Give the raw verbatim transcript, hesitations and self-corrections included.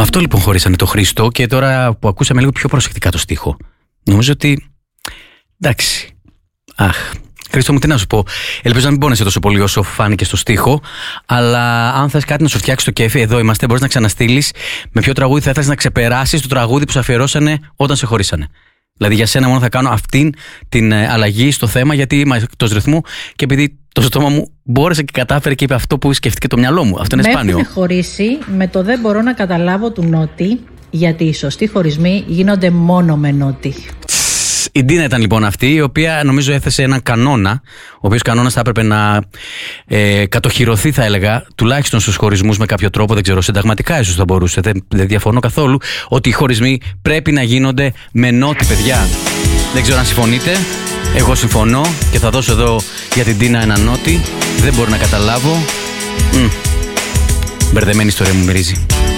Με αυτό λοιπόν χωρίσανε το Χρήστο, και τώρα που ακούσαμε λίγο πιο προσεκτικά το στίχο, νομίζω ότι. Εντάξει. Αχ. Χρήστο μου, τι να σου πω. Ελπίζω να μην πόνεσαι τόσο πολύ όσο φάνηκε στο στίχο. Αλλά αν θες κάτι να σου φτιάξει το κέφι, εδώ είμαστε. Μπορείς να ξαναστείλεις με ποιο τραγούδι θα ήθελες να ξεπεράσεις το τραγούδι που σε αφιερώσανε όταν σε χωρίσανε. Δηλαδή για σένα μόνο θα κάνω αυτήν την αλλαγή στο θέμα, γιατί είμαι εκτός ρυθμού και επειδή το στόμα μου μπόρεσε και κατάφερε και είπε αυτό που σκέφτηκε το μυαλό μου. Αυτό είναι με σπάνιο. Με έχουν χωρίσει με το δεν μπορώ να καταλάβω του Νότι, γιατί οι σωστοί χωρισμοί γίνονται μόνο με Νότι. Η Ντίνα ήταν λοιπόν αυτή, η οποία νομίζω έθεσε έναν κανόνα, ο οποίος κανόνας θα έπρεπε να ε, κατοχυρωθεί, θα έλεγα, τουλάχιστον στους χωρισμούς με κάποιο τρόπο, δεν ξέρω, συνταγματικά ίσως θα μπορούσε, δεν, δεν διαφωνώ καθόλου, ότι οι χωρισμοί πρέπει να γίνονται με Νότι, παιδιά. Δεν ξέρω αν συμφωνείτε, εγώ συμφωνώ και θα δώσω εδώ για την Ντίνα ένα Νότι, δεν μπορώ να καταλάβω. Μ, μπερδεμένη ιστορία μου μυρίζει.